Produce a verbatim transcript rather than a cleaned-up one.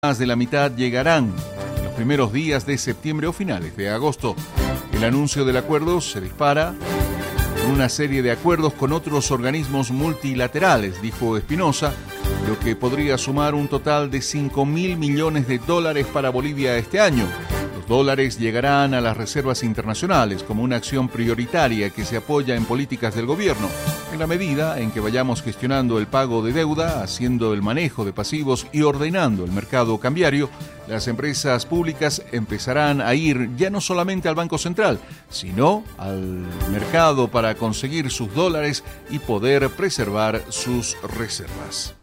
Más de la mitad llegarán en los primeros días de septiembre o finales de agosto. El anuncio del acuerdo se dispara con una serie de acuerdos con otros organismos multilaterales, dijo Espinosa, lo que podría sumar un total de cinco mil millones de dólares para Bolivia este año. Los dólares llegarán a las reservas internacionales como una acción prioritaria que se apoya en políticas del gobierno. En la medida en que vayamos gestionando el pago de deuda, haciendo el manejo de pasivos y ordenando el mercado cambiario, las empresas públicas empezarán a ir ya no solamente al Banco Central, sino al mercado para conseguir sus dólares y poder preservar sus reservas.